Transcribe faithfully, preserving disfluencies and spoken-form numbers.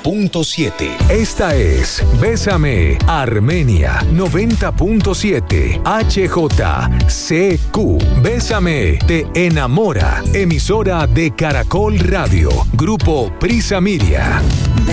punto siete. Esta es Bésame Armenia noventa punto siete H J C Q. Bésame te enamora. Emisora de Caracol Radio. Grupo Prisa Miria.